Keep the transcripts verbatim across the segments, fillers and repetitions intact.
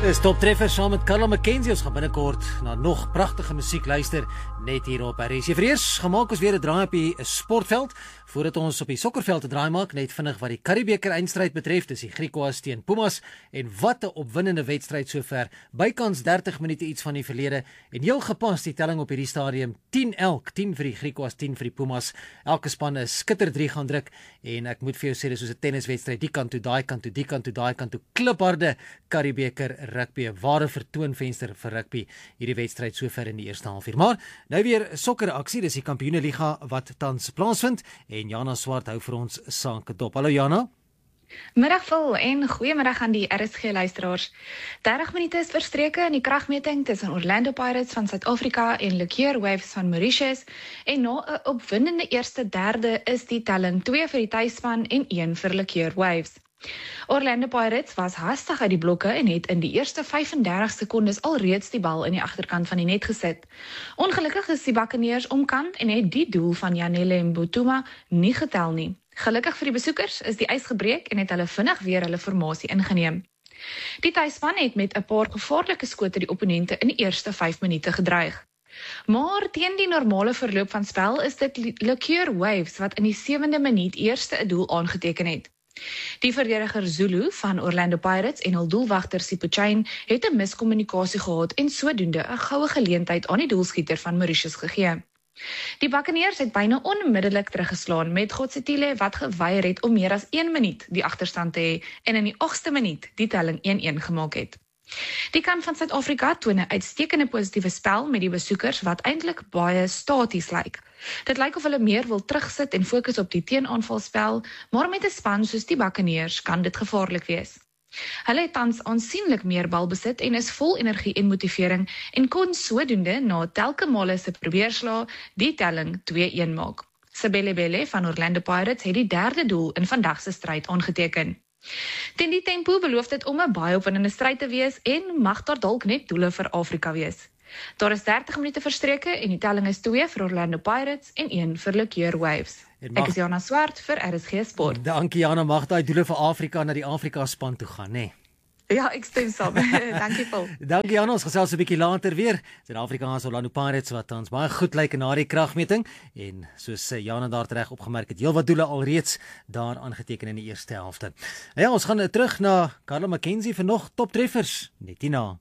Is toptreffer saam met Carla McKenzie. Ons gaan binnekort na nog pragtige musiek luister, net hier op R S G. Vereers gemaak ons weer 'n draai op die sportveld, voordat ons op die sokkerveld 'n draai maak, net vinnig wat die Currie-beker eindstryd betref, dis die Griquas teen Pumas, en wat 'n opwindende wedstryd sover, bykans dertig minute iets van die verlede, en heel gepas die telling op hierdie stadium, tien elk, tien vir die Griquas, tien vir die Pumas, elke span is skitter drie gaan druk, en ek moet vir jou sê, dis soos 'n tenniswedstryd, die kant toe, daai kant toe, die kant toe, daai kant toe, klipharde Currie-beker rugby, 'n ware vertoonvenster vir rugby, hierdie wedstryd sover in die eerste halfuur. Maar nou weer sokkeraksie, dis die Kampioeneliga wat tans plaasvind, en Jana Swart hou vir ons sake dop. Hallo Jana. Middag vol en goeiemiddag aan die R S G-luisteraars. dertig minute is verstreke in die kragmeting tussen Orlando Pirates van Suid-Afrika en Liqueur Waves van Mauritius, en na 'n opwindende eerste derde is die telling twee vir die tuisspan en een vir Liqueur Waves. Orlando Pirates was hastig uit die blokke en het in die eerste vyfendertig sekondes alreeds die bal in die agterkant van die net gesit. Ongelukkig is die Buccaneers omkant en het die doel van Yanele Mbutuma nie getel nie. Gelukkig vir die besoekers is die ys gebreek en het hulle vinnig weer hulle formasie ingeneem. Die tuisspan het met 'n paar gevaarlike skote die opponente in die eerste vyf minute gedreig. Maar teen die normale verloop van spel is dit Liqueur Waves wat in die sewende minuut eerste 'n doel aangeteken het. Die verdediger Zulu van Orlando Pirates en hul doelwagter Sipochain het 'n miskommunikasie gehad en sodoende 'n goue geleentheid aan die doelskieter van Mauritius gegee. Die Buccaneers het byna onmiddellik teruggeslaan met Godsitile wat geweier het om meer as een minuut die agterstand te hê en in die agste minuut die telling een-een gemaak het. Die kant van Suid-Afrika toon 'n uitstekende positiewe spel met die besoekers wat eintlik baie staties lyk. Dit lyk of hulle meer wil terugsit en fokus op die teenaanvalspel, maar met 'n span soos die Buccaneers kan dit gevaarlik wees. Hulle het tans aansienlik meer balbesit en is vol energie en motivering en kon sodoende na telke male se probeerslae die telling twee-een maak. Sebelebele van Orlando Pirates het die derde doel in vandag se stryd aangeteken. Teen die tempo beloof dit om 'n baie opwindende stryd te wees en mag daar dalk net doele vir Afrika wees. Daar is dertig minute verstreke en die telling is twee vir Orlando Pirates en een vir Liqueur Waves. Ek is Jana Swart vir R S G Sport. Dankie Jana, mag daai doele vir Afrika na die Afrika span toe gaan, nê? Nee? Ja, ek stem saam. Dankie Paul. Dankie Jana, ons gesels 'n bietjie later weer. Suid-Afrikaanse Orlando Pirates wat tans baie goed lyk na die kragmeting en soos Jana daar reg opgemerk het, heelwat doele alreeds daar aangeteken in die eerste helfte. Ja, ons gaan terug na Carla McKenzie vir nog toptreffers, net hierna.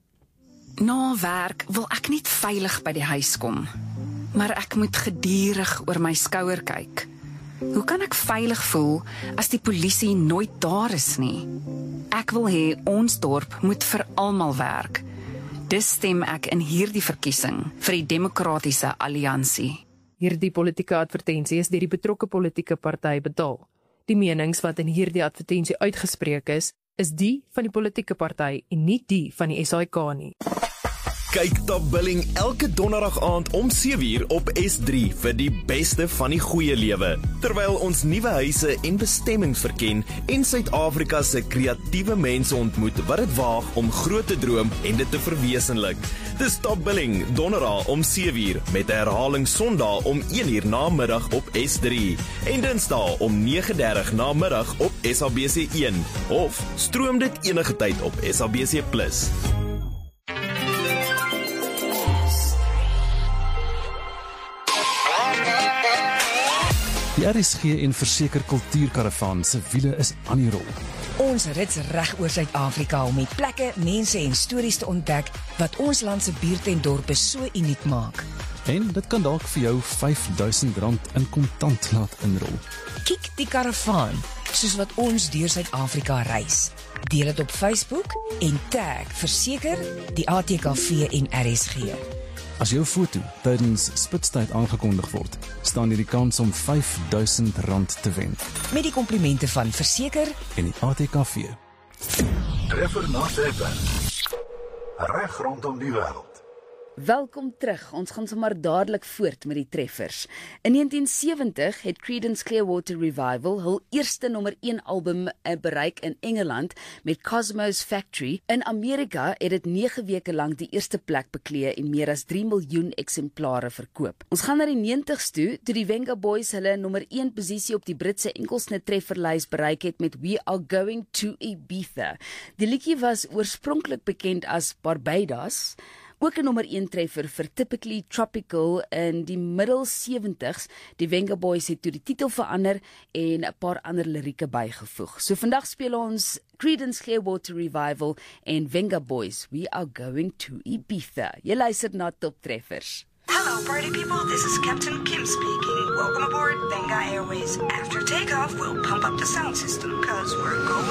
Na werk wil ek net veilig by die huis kom, maar ek moet gedurig oor my skouer kyk. Hoe kan ek veilig voel as die polisie nooit daar is nie? Ek wil hê ons dorp moet vir almal werk. Dis stem ek in hierdie verkiesing vir die Demokratiese Alliansie. Hierdie politieke advertensie is deur die betrokke politieke party betaal. Die menings wat in hierdie advertensie uitgespreek is, is die van die politieke party en nie die van die S A K nie. Kyk Top Billing elke donderdag aand om sewe uur op S drie vir die beste van die goeie lewe. Terwyl ons nuwe huise en bestemmings verken en Suid-Afrika se kreatiewe mense ontmoet wat dit waag om groot te droom en dit te verwesenlik. Dis Top Billing donderdag om sewe uur met herhaling Sondag om een uur namiddag op S drie en Dinsdag om nege dertig namiddag op S A B C een of stroom dit enige tyd op S A B C plus. Die R S G en Verseker Kultuurkaravaan se wiele is aan die rol. Ons rits reg oor Suid-Afrika om met plekke, mense en stories te ontdek wat ons land se buurte en dorpe so uniek maak. En dit kan dalk vir jou vyf duisend rand in kontant laat inrol. Kyk die karavaan, soos wat ons deur Suid-Afrika reis. Deel dit op Facebook en tag Verseker, die A T K V en R S G. As jou foto tydens Spitstyd aangekondig word, staan jy die kans om vyf duisend rand te wen. Met die komplimente van Verseker en die A T K V. Treffer na treffer. Reg rondom die wêreld. Welkom terug, ons gaan sommer dadelik voort met die treffers. In negentien sewentig het Creedence Clearwater Revival hul eerste nommer een album bereik in Engeland met Cosmo's Factory. In Amerika het dit nege weke lank die eerste plek beklee en meer as drie miljoen eksemplare verkoop. Ons gaan na die negentigs toe, toe die Venga Boys hulle nommer een posisie op die Britse enkelsnit trefferlys bereik het met We Are Going to Ibiza. Die liedjie was oorspronklik bekend as Barbados, ook 'n nommer een treffer vir Typically Tropical in die middel sewentig's. Die Venga Boys het toe die titel verander en 'n paar ander lirieke bygevoeg. So vandag speel ons Creedence Clearwater Revival en Venga Boys, We Are Going to Ibiza. Jy luister na Top Treffers. Hello party people, this is Captain Kim speaking. Welcome aboard Venga Airways. After takeoff, we'll pump up the sound system, cause we're going